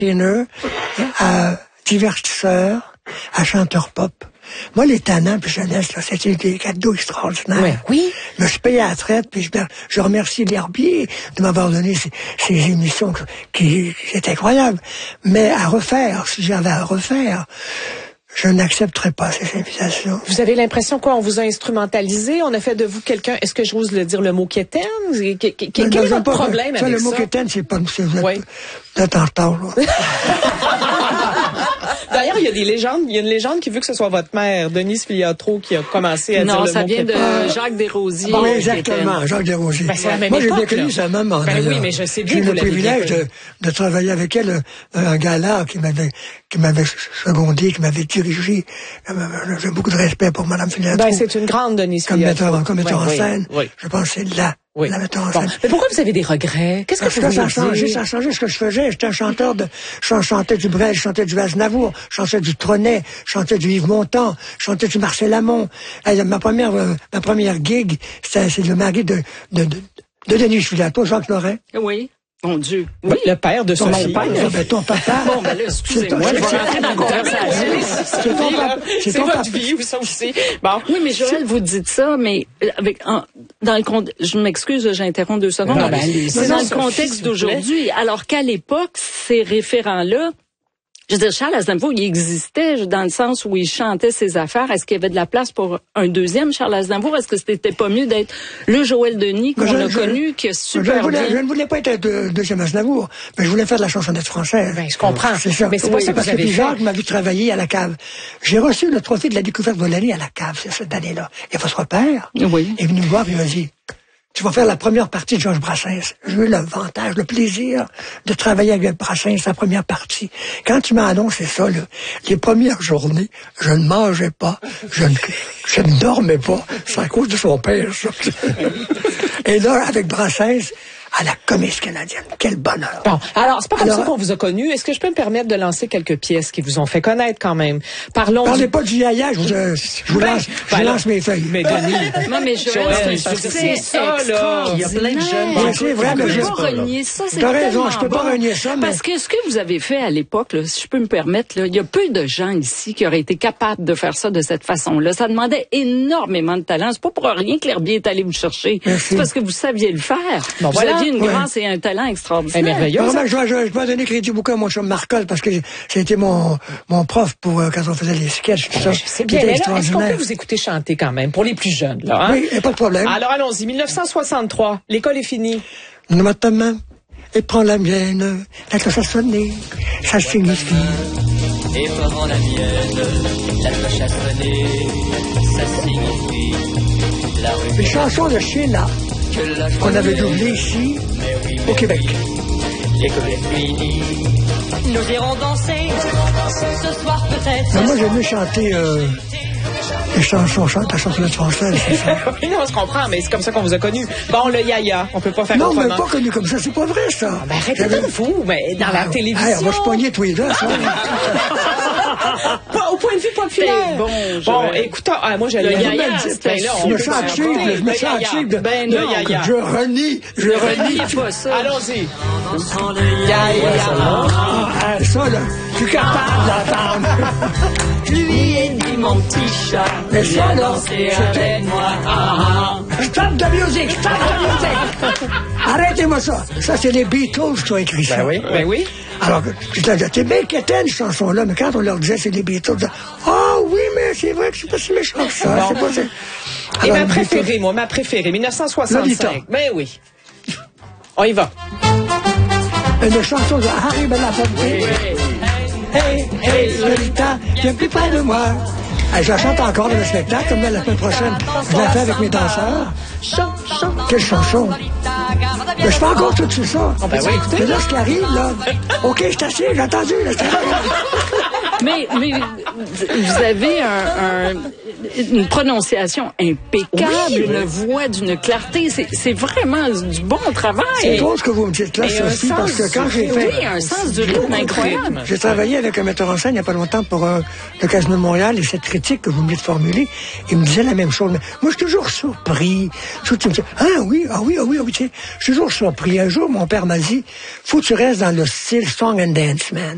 entertainer, à divertisseur, à chanteur pop. Moi, les tannants puis jeunesse, là, c'était des cadeaux extraordinaires. Oui. Je me suis payé à la traite, puis je remercie l'Herbier de m'avoir donné ces émissions qui étaient incroyables. Mais à refaire, si j'avais à refaire, je n'accepterais pas ces invitations. Vous avez l'impression quoi? On vous a instrumentalisé? On a fait de vous quelqu'un... Est-ce que j'ose le dire, le mot quétaine? Quel est votre problème avec ça? Le mot quétaine, c'est pas... Vous êtes en retard, là. D'ailleurs, il y a des légendes. Il y a une légende qui veut que ce soit votre mère, Denise Filiatro, qui a commencé à dire le mot ça vient de Jacques Desrosiers. Oui, exactement, Jacques Desrosiers. Ben, c'est la même Moi, époque, j'ai bien connu sa maman. Ben oui, mais je sais bien j'ai que eu vous le l'avez bien privilège de travailler avec elle, un gala qui m'avait secondé, qui m'avait dirigé. J'ai beaucoup de respect pour Mme Filiatro. Ben, c'est une grande Denise Filiatro. Comme metteur en scène. Oui. Je pense que c'est là. Oui. La metteur en bon. scène. Mais pourquoi vous avez des regrets? Qu'est-ce que vous voulez dire? Ça a changé ce que je faisais. J'étais un chanteur je chantais du Brel, je chantais du Aznavour, je chantais du Trenet, je chantais du Yves Montand, je chantais du Marcel Amont. Ma première gig, c'est le mari de Denise Filiatro, Jacques Lorrain. Oui. Mon Dieu. Oui, le père de Sophie. Ton papa. Bon, ben là, excusez-moi, je vais rentrer dans la conversation. C'est votre vie, ça aussi. Bon. Oui, mais Joël, vous dites ça, mais je m'excuse, j'interromps 2 secondes. Non, c'est dans le contexte d'aujourd'hui. Alors qu'à l'époque, ces référents-là, je veux dire, Charles Aznavour, il existait dans le sens où il chantait ses affaires. Est-ce qu'il y avait de la place pour un deuxième Charles Aznavour? Est-ce que c'était pas mieux d'être le Joël Denis qu'on a connu, qui est super bien? Je ne voulais pas être deuxième Aznavour, mais je voulais faire de la chansonnette française. Ben, je comprends. C'est ça. Mais c'est pas ça que vous avez fait. Jacques m'a vu travailler à la cave. J'ai reçu le trophée de la découverte de l'année à la cave, cette année-là. Et votre père est venu me voir et il m'a dit... Tu vas faire la première partie de Georges Brassens. J'ai eu l'avantage, le plaisir de travailler avec Brassens, la première partie. Quand tu m'as annoncé ça, les premières journées, je ne mangeais pas, je ne dormais pas. C'est à cause de son père, ça. Et là, avec Brassens, à la Comédie canadienne. Quel bonheur. Bon, alors, c'est pas comme ça qu'on vous a connu. Est-ce que je peux me permettre de lancer quelques pièces qui vous ont fait connaître quand même? Parlez pas du yaya, je vous lance mes feuilles. Mais Denis. Non, mais Joël, c'est ça, là. Il y a plein de jeunes. C'est vrai, mais je peux pas renier ça. T'as raison, je peux pas renier ça, mais... Parce que ce que vous avez fait à l'époque, là, si je peux me permettre, là, il y a peu de gens ici qui auraient été capables de faire ça de cette façon-là. Ça demandait énormément de talent. C'est pas pour rien que l'Herbier est allé vous chercher. Merci. C'est parce que vous saviez le faire. Bon, vous aviez une grâce et un talent extraordinaire. Merveilleux. Je dois donner crédit beaucoup à mon chum Marcol parce que c'était mon prof pour quand on faisait les sketchs, tout ça. C'est bien. Mais là, est-ce qu'on peut vous écouter chanter quand même pour les plus jeunes, là? Hein? Oui, pas de problème. Alors allons-y. 1963. L'école est finie. Nomme ta main et prends la mienne. La cloche a sonné. Ça signifie. Et prends la mienne. La cloche a sonné. Ça signifie la rue. Une chanson de Sheila qu'on avait doublée ici, au Québec. L'école est finie. Nous irons danser ce soir peut-être. Non, moi, j'aime mieux chanter les chansons, la chansonnette française, c'est ça. Oui, non, on se comprend, mais c'est comme ça qu'on vous a connu. Bon, le yaya, on peut pas faire autrement. Non, mais pas connu comme ça, c'est pas vrai, ça. Ben, arrêtez de vous, mais dans la télévision. Hey, on va se pogner tous les deux, ça. Pas au point de vue populaire. Bon, écoutez, moi, j'ai le yaya. Je me sens active. Ben non, je renie. pas ça. Allons-y. Ça, là, je suis capable d'entendre. Je lui ai dit mon petit chat. Mais ça, là, avec moi. Stop the music. Arrêtez-moi ça. Ça, c'est les Beatles qui ont écrit ça. Ben oui. Alors, c'est bien quétaine, cette chanson-là, mais quand on leur disait c'est les Beatles, oui, mais c'est vrai que c'est pas si méchant que ça. Bon. Et ma préférée, 1965. Ben oui. On y va. Une chanson de Harry Belafonte. Oui. Hey, Lolita, viens plus près de moi. Je la chante encore dans le spectacle, comme la semaine prochaine. Je la fais avec mes danseurs. Quelle chanson? Mais je fais encore tout ça. C'est là ce qui arrive, là. OK, je t'assieds, j'ai entendu. Mais vous avez une prononciation impeccable, une voix d'une clarté. C'est vraiment du bon travail. C'est drôle ce que vous me dites là, Sophie, parce que quand j'ai fait... Oui, un sens du rythme incroyable. J'ai travaillé avec un metteur en scène il n'y a pas longtemps pour le Casino de Montréal, et cette critique que vous venez de formuler, il me disait la même chose. Mais moi, je suis toujours surpris. Tu me dis, oui, tu sais, je suis toujours surpris. Un jour, mon père m'a dit, faut que tu restes dans le style song and dance, man.